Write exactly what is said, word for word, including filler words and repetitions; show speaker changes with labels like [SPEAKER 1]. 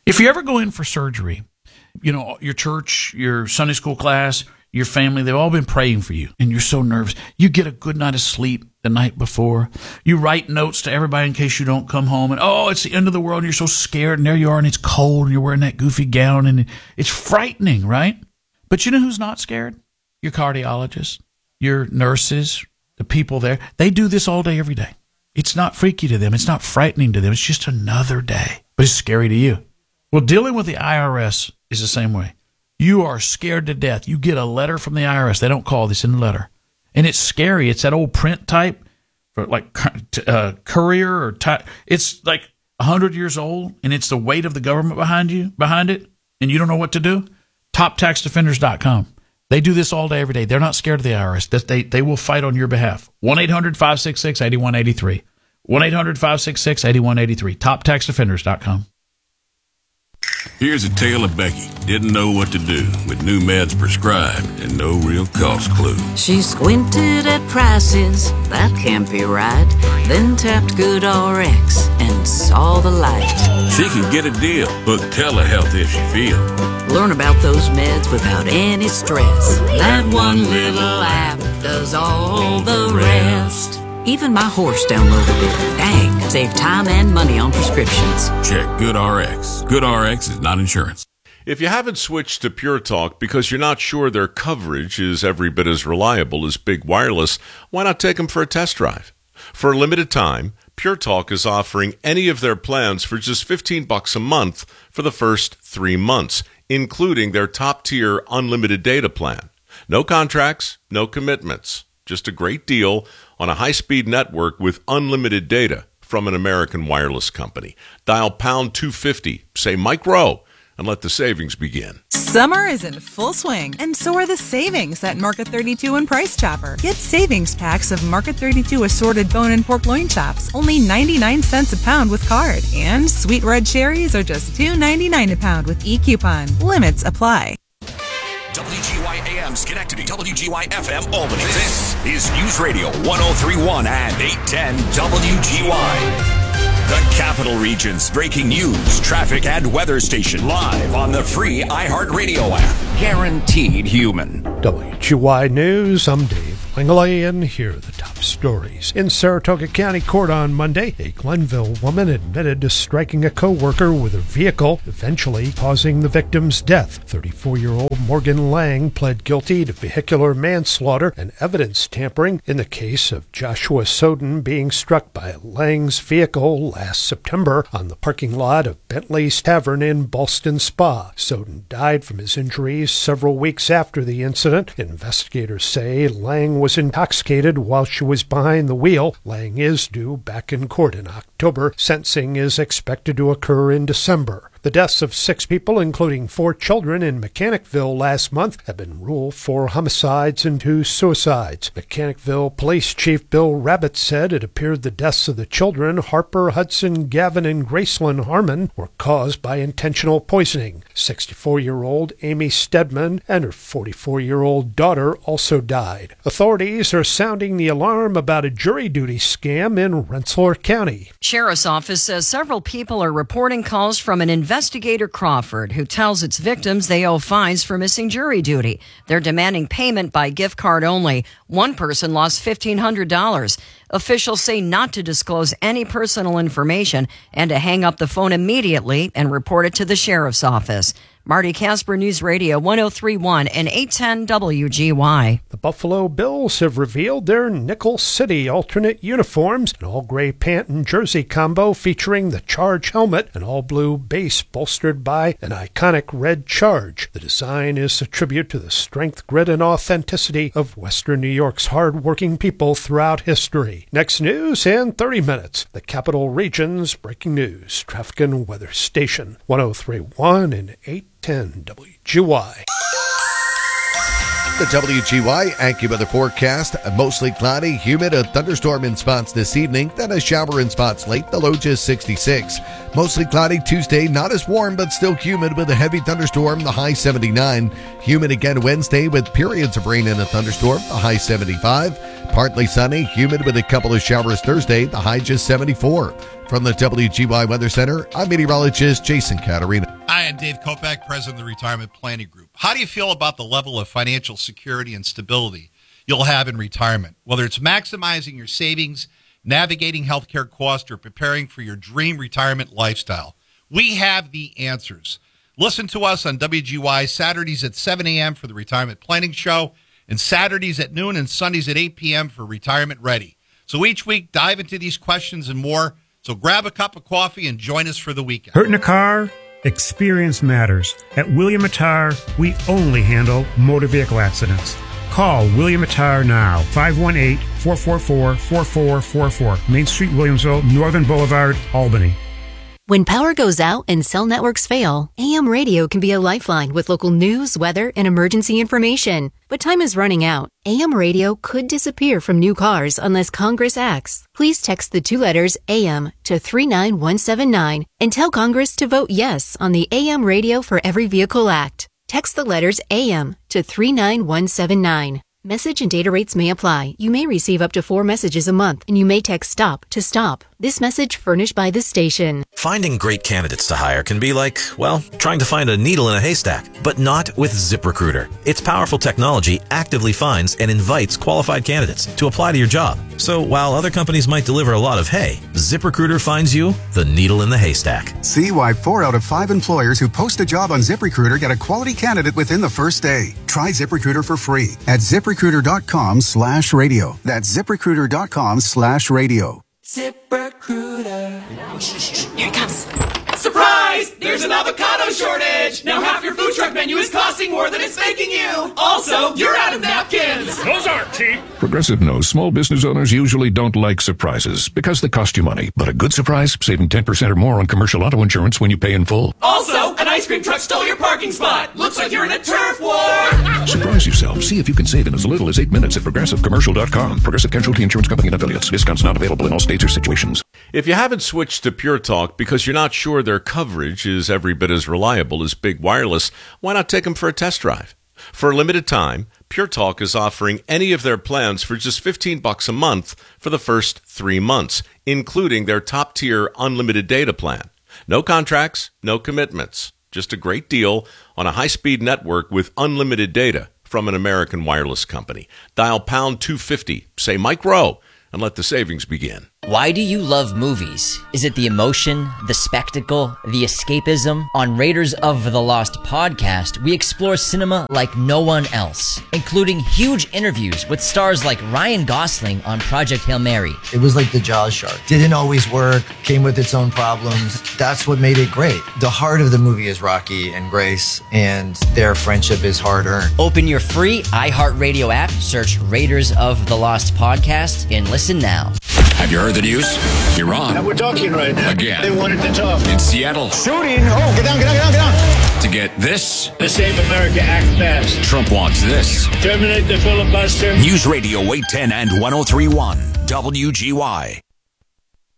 [SPEAKER 1] If you ever go in for surgery, you know, your church, your Sunday school class, your family, they've all been praying for you, and you're so nervous. You get a good night of sleep the night before. You write notes to everybody in case you don't come home, and oh, it's the end of the world, and you're so scared, and there you are, and it's cold, and you're wearing that goofy gown, and it's frightening, right? But you know who's not scared? Your cardiologist, your nurses, the people there. They do this all day, every day. It's not freaky to them. It's not frightening to them. It's just another day, but it's scary to you. Well, dealing with the I R S is the same way. You are scared to death. You get a letter from the I R S. They don't call this in a letter. And it's scary. It's that old print type, for like uh, courier or type. It's like one hundred years old, and it's the weight of the government behind you, behind it, and you don't know what to do. top tax defenders dot com. They do this all day, every day. They're not scared of the I R S. They, they will fight on your behalf. one eight hundred five six six eight one eight three. one eight hundred five six six eight one eight three. top tax defenders dot com.
[SPEAKER 2] Here's a tale of Becky. Didn't know what to do with new meds prescribed and no real cost clue.
[SPEAKER 3] She squinted at prices, that can't be right. Then tapped GoodRx and saw the light.
[SPEAKER 2] She can get a deal. Book telehealth if she feels.
[SPEAKER 3] Learn about those meds without any stress. That one little app does all the rest. Even my horse downloaded it. Dang, save time and money on prescriptions.
[SPEAKER 2] Check GoodRx. GoodRx is not insurance.
[SPEAKER 4] If you haven't switched to Pure Talk because you're not sure their coverage is every bit as reliable as Big Wireless, why not take them for a test drive? For a limited time, Pure Talk is offering any of their plans for just fifteen bucks a month for the first three months, including their top-tier unlimited data plan. No contracts, no commitments. Just a great deal on a high-speed network with unlimited data from an American wireless company. Dial pound two fifty, say Mike Rowe, and let the savings begin.
[SPEAKER 5] Summer is in full swing, and so are the savings at Market thirty-two and Price Chopper. Get savings packs of Market thirty-two assorted bone and pork loin chops, only ninety-nine cents a pound with card. And sweet red cherries are just two ninety-nine a pound with e-coupon. Limits apply.
[SPEAKER 6] W G Y A M Schenectady, W G Y F M Albany. This is News Radio one oh three point one and eight ten W G Y. The Capital Region's breaking news, traffic, and weather station live on the free iHeartRadio app. Guaranteed human.
[SPEAKER 7] W G Y News, I'm Dave Langley, and here are the top stories. In Saratoga County Court on Monday, a Glenville woman admitted to striking a co-worker with a vehicle, eventually causing the victim's death. thirty-four-year-old Morgan Lang pled guilty to vehicular manslaughter and evidence tampering in the case of Joshua Soden being struck by Lang's vehicle last September on the parking lot of Bentley's Tavern in Ballston Spa. Soden died from his injuries several weeks after the incident. Investigators say Lang was intoxicated while she was behind the wheel. Lang is due back in court in October. Sentencing is expected to occur in December. The deaths of six people, including four children in Mechanicville last month, have been ruled four homicides and two suicides. Mechanicville Police Chief Bill Rabbit said it appeared the deaths of the children, Harper, Hudson, Gavin, and Gracelyn Harmon, were caused by intentional poisoning. sixty-four-year-old Amy Stedman and her forty-four-year-old daughter also died. Authorities are sounding the alarm about a jury duty scam in Rensselaer County.
[SPEAKER 8] Sheriff's Office says several people are reporting calls from an investigator, Crawford, who tells its victims they owe fines for missing jury duty. They're demanding payment by gift card only. One person lost fifteen hundred dollars. Officials say not to disclose any personal information and to hang up the phone immediately and report it to the sheriff's office. Marty Casper, News Radio one oh three point one and eight ten W G Y.
[SPEAKER 7] The Buffalo Bills have revealed their Nickel City alternate uniforms, an all-gray pant and jersey combo featuring the Charge helmet, an all-blue base bolstered by an iconic red Charge. The design is a tribute to the strength, grit, and authenticity of Western New York's hard-working people throughout history. Next news in thirty minutes. The Capital Region's breaking news, traffic and weather station, one oh three point one and eight ten W G Y.
[SPEAKER 9] The W G Y AccuWeather forecast, mostly cloudy, humid, a thunderstorm in spots this evening, then a shower in spots late, the low just sixty-six. Mostly cloudy Tuesday, not as warm but still humid with a heavy thunderstorm, the high seventy-nine. Humid again Wednesday with periods of rain and a thunderstorm, the high seventy-five. Partly sunny, humid with a couple of showers Thursday, the high just seventy-four. From the W G Y Weather Center, I'm meteorologist Jason Caterina.
[SPEAKER 10] Hi, I'm Dave Kopak, president of the Retirement Planning Group. How do you feel about the level of financial security and stability you'll have in retirement? Whether it's maximizing your savings, navigating healthcare costs, or preparing for your dream retirement lifestyle, we have the answers. Listen to us on W G Y Saturdays at seven a.m. for the Retirement Planning Show, and Saturdays at noon and Sundays at eight p.m. for Retirement Ready. So each week, dive into these questions and more. So grab a cup of coffee and join us for the weekend.
[SPEAKER 11] Hurt in a car? Experience matters. At William Attar, we only handle motor vehicle accidents. Call William Attar now. five one eight, four four four, four four four four. Main Street, Williamsville, Northern Boulevard, Albany.
[SPEAKER 12] When power goes out and cell networks fail, A M radio can be a lifeline with local news, weather, and emergency information. But time is running out. A M radio could disappear from new cars unless Congress acts. Please text the two letters A M to three nine one seven nine and tell Congress to vote yes on the A M Radio for Every Vehicle Act. Text the letters A M to three nine one seven nine. Message and data rates may apply. You may receive up to four messages a month, and you may text STOP to stop. This message furnished by this station.
[SPEAKER 13] Finding great candidates to hire can be like, well, trying to find a needle in a haystack, but not with ZipRecruiter. Its powerful technology actively finds and invites qualified candidates to apply to your job. So while other companies might deliver a lot of hay, ZipRecruiter finds you the needle in the haystack.
[SPEAKER 14] See why four out of five employers who post a job on ZipRecruiter get a quality candidate within the first day. Try ZipRecruiter for free at ZipRecruiter.com slash radio. That's ZipRecruiter.com slash radio.
[SPEAKER 15] ZipRecruiter. Here it comes. Surprise! There's an avocado shortage! Now half your food truck menu is costing more than it's making you! Also, you're out of napkins!
[SPEAKER 16] Those aren't cheap! Progressive knows small business owners usually don't like surprises because they cost you money. But a good surprise, saving ten percent or more on commercial auto insurance when you pay in full.
[SPEAKER 15] Also, an ice cream truck stole your parking spot! Looks like you're in a turf war!
[SPEAKER 16] Surprise yourself. See if you can save in as little as eight minutes at Progressive Commercial dot com. Progressive Casualty Insurance Company and affiliates. Discounts not available in all states or situations.
[SPEAKER 4] If you haven't switched to Pure Talk because you're not sure their coverage is every bit as reliable as Big Wireless, why not take them for a test drive? For a limited time, Pure Talk is offering any of their plans for just fifteen bucks a month for the first three months, including their top-tier unlimited data plan. No contracts, no commitments. Just a great deal on a high-speed network with unlimited data from an American wireless company. Dial pound two fifty, say Mike Rowe, and let the savings begin.
[SPEAKER 17] Why do you love movies? Is it the emotion, the spectacle, the escapism? On Raiders of the Lost podcast, we explore cinema like no one else, including huge interviews with stars like Ryan Gosling on Project Hail Mary.
[SPEAKER 18] It was like the Jaws shark. Didn't always work, came with its own problems. That's what made it great. The heart of the movie is Rocky and Grace, and their friendship is hard-earned.
[SPEAKER 17] Open your free iHeartRadio app, search Raiders of the Lost podcast, and listen now.
[SPEAKER 6] Have you heard the news? Iran.
[SPEAKER 19] And we're talking right now.
[SPEAKER 6] Again.
[SPEAKER 19] They wanted to talk.
[SPEAKER 6] In Seattle.
[SPEAKER 19] Shooting. Oh, get down, get down, get down, get down.
[SPEAKER 6] To get this.
[SPEAKER 19] The Save America Act passed.
[SPEAKER 6] Trump wants this.
[SPEAKER 19] Terminate the filibuster.
[SPEAKER 6] News Radio eight ten and ten thirty-one. W G Y.